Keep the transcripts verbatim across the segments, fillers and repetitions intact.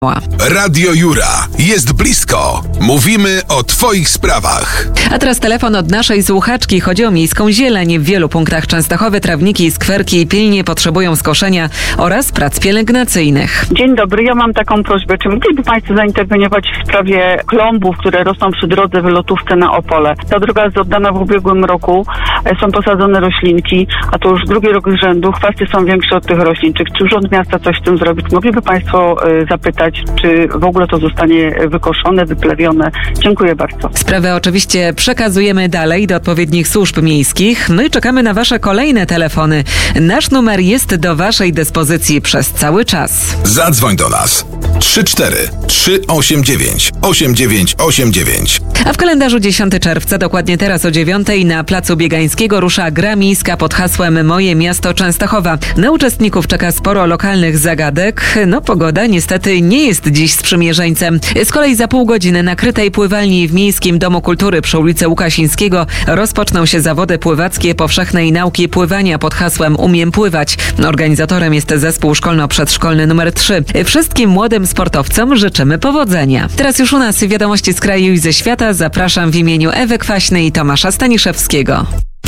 Radio Jura. Jest blisko. Mówimy o Twoich sprawach. A teraz telefon od naszej słuchaczki. Chodzi o miejską zieleń. W wielu punktach Częstochowy trawniki i skwerki pilnie potrzebują skoszenia oraz prac pielęgnacyjnych. Dzień dobry. Ja mam taką prośbę. Czy mogliby Państwo zainterweniować w sprawie klombów, które rosną przy drodze wylotówce na Opole? Ta droga jest oddana w ubiegłym roku. Są posadzone roślinki, a to już drugi rok z rzędu. Chwasty są większe od tych roślin. Czy, czy Urząd Miasta coś z tym zrobić? Mogliby Państwo y, zapytać, czy w ogóle to zostanie wykoszone, wyplewione. Dziękuję bardzo. Sprawę oczywiście przekazujemy dalej do odpowiednich służb miejskich. No i czekamy na Wasze kolejne telefony. Nasz numer jest do Waszej dyspozycji przez cały czas. Zadzwoń do nas. trzy cztery trzy osiem dziewięć osiem dziewięć osiem dziewięć. A w kalendarzu dziesiątego czerwca, dokładnie teraz o dziewiątej, na Placu Biegańskiego rusza gra miejska pod hasłem Moje miasto Częstochowa. Na uczestników czeka sporo lokalnych zagadek. No pogoda niestety nie jest dziś sprzymierzeńcem. Z kolei za pół godziny na krytej pływalni w Miejskim Domu Kultury przy ulicy Łukasińskiego rozpoczną się zawody pływackie powszechnej nauki pływania pod hasłem Umiem pływać. Organizatorem jest zespół szkolno-przedszkolny numer trzy. Wszystkim młodym sportowcom życzymy powodzenia. Teraz już u nas wiadomości z kraju i ze świata. Zapraszam w imieniu Ewy Kwaśnej i Tomasza Staniszewskiego.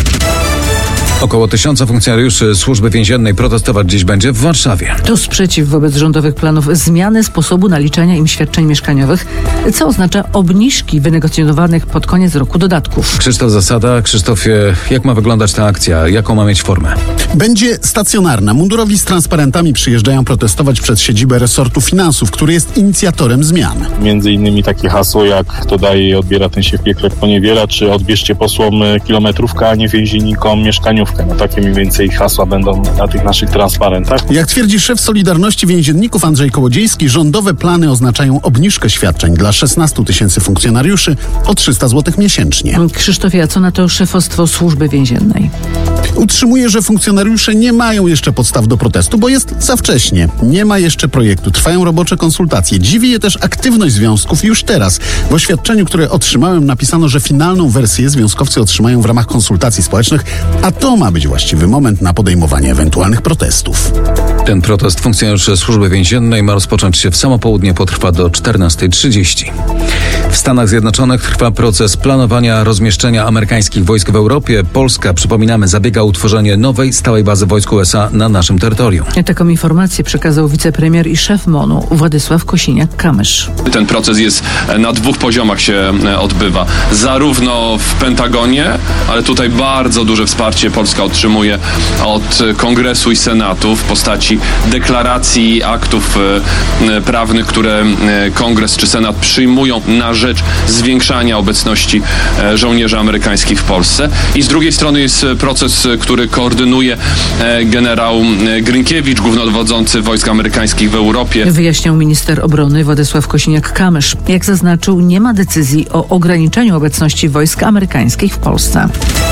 Około tysiąca funkcjonariuszy Służby Więziennej protestować dziś będzie w Warszawie. To sprzeciw wobec rządowych planów zmiany sposobu naliczania im świadczeń mieszkaniowych, co oznacza obniżki wynegocjonowanych pod koniec roku dodatków. Krzysztof Zasada. Krzysztofie, jak ma wyglądać ta akcja? Jaką ma mieć formę? Będzie stacjonarna. Mundurowi z transparentami przyjeżdżają protestować przed siedzibę resortu finansów, który jest inicjatorem zmian. Między innymi takie hasło jak to daje i odbiera, ten się w piekle poniewiera, czy odbierzcie posłom kilometrówkę, a nie więziennikom mieszkaniówkę. No takie mniej więcej hasła będą na tych naszych transparentach. Jak twierdzi szef Solidarności Więzienników Andrzej Kołodziejski, rządowe plany oznaczają obniżkę świadczeń dla szesnastu tysięcy funkcjonariuszy o trzysta złotych miesięcznie. Krzysztofie, a co na to szefostwo Służby Więziennej? Utrzymuje, że funkcjonariusze nie mają jeszcze podstaw do protestu, bo jest za wcześnie. Nie ma jeszcze projektu. Trwają robocze konsultacje. Dziwi je też aktywność związków już teraz. W oświadczeniu, które otrzymałem, napisano, że finalną wersję związkowcy otrzymają w ramach konsultacji społecznych, a to ma być właściwy moment na podejmowanie ewentualnych protestów. Ten protest funkcjonariuszy Służby Więziennej ma rozpocząć się w samo południe, potrwa do czternastej trzydzieści. W Stanach Zjednoczonych trwa proces planowania rozmieszczenia amerykańskich wojsk w Europie. Polska, przypominamy, zabiega o utworzenie nowej, stałej bazy wojsk U S A na naszym terytorium. Taką informację przekazał wicepremier i szef M O N-u Władysław Kosiniak-Kamysz. Ten proces jest na dwóch poziomach się odbywa. Zarówno w Pentagonie, ale tutaj bardzo duże wsparcie Polska otrzymuje od Kongresu i Senatu w postaci deklaracji, aktów prawnych, które Kongres czy Senat przyjmują na rzecz zwiększania obecności żołnierzy amerykańskich w Polsce. I z drugiej strony jest proces, który koordynuje generał Grynkiewicz, głównodowodzący wojsk amerykańskich w Europie. Wyjaśniał minister obrony Władysław Kosiniak-Kamysz. Jak zaznaczył, nie ma decyzji o ograniczeniu obecności wojsk amerykańskich w Polsce.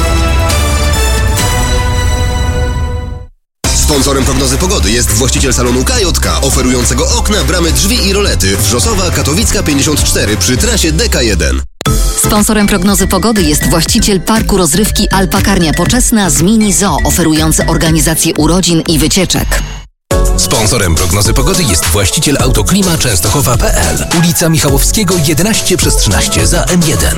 Sponsorem prognozy pogody jest właściciel salonu K J K, oferującego okna, bramy, drzwi i rolety. Wrzosowa, Katowicka pięćdziesiąt cztery przy trasie D K jeden. Sponsorem prognozy pogody jest właściciel parku rozrywki Alpakarnia Poczesna z Mini Zoo, oferujący organizację urodzin i wycieczek. Sponsorem prognozy pogody jest właściciel Autoklima Częstochowa kropka p l. Ulica Michałowskiego jedenaście przez trzynaście za M jeden.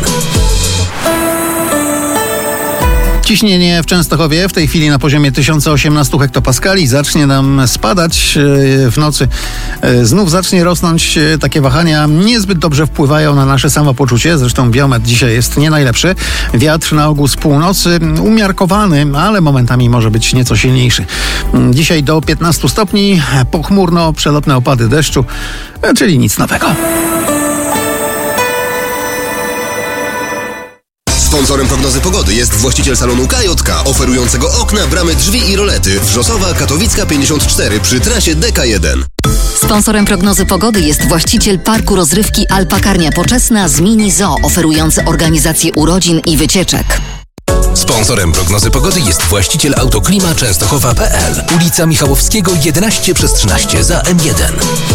Ciśnienie w Częstochowie w tej chwili na poziomie tysiąc osiemnaście hektopaskali. Zacznie nam spadać w nocy. Znów zacznie rosnąć. Takie wahania niezbyt dobrze wpływają na nasze samopoczucie. Zresztą biometr dzisiaj jest nie najlepszy. Wiatr na ogół z północy umiarkowany, ale momentami może być nieco silniejszy. Dzisiaj do piętnastu stopni. Pochmurno, przelotne opady deszczu, czyli nic nowego. Sponsorem prognozy pogody jest właściciel salonu K J K, oferującego okna, bramy, drzwi i rolety. Wrzosowa, Katowicka pięćdziesiąt cztery przy trasie D K jeden. Sponsorem prognozy pogody jest właściciel parku rozrywki Alpakarnia Poczesna z Mini Zoo, oferujący organizację urodzin i wycieczek. Sponsorem prognozy pogody jest właściciel Autoklima Częstochowa kropka p l. Ulica Michałowskiego jedenaście przez trzynaście za M jeden.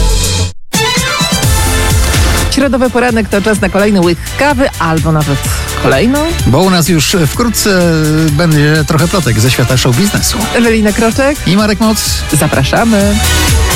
Środowy poranek to czas na kolejny łyk kawy albo nawet kolejną. Bo u nas już wkrótce będzie trochę plotek ze świata show biznesu. Ewelina Kroczek i Marek Moc. Zapraszamy.